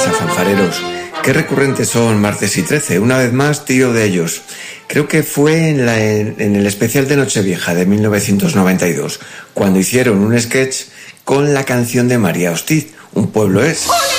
pasa, fanfareros? Qué recurrentes son martes y 13. Una vez más, tiro de ellos. Creo que fue en el especial de Nochevieja de 1992, cuando hicieron un sketch con la canción de María Hostiz, Un pueblo es.